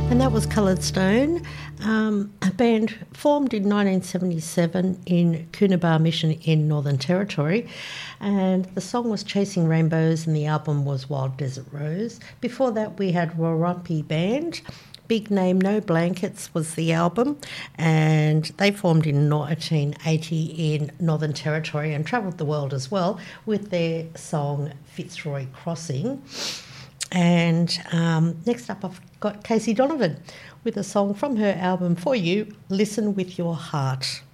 And that was Coloured Stone, a band formed in 1977 in Coonabar Mission in Northern Territory. And the song was Chasing Rainbows and the album was Wild Desert Rose. Before that we had Warumpi Band. Big Name No Blankets was the album, and they formed in 1980 in Northern Territory and travelled the world as well with their song Fitzroy Crossing. And next up I've got Casey Donovan with a song from her album For You, Listen With Your Heart.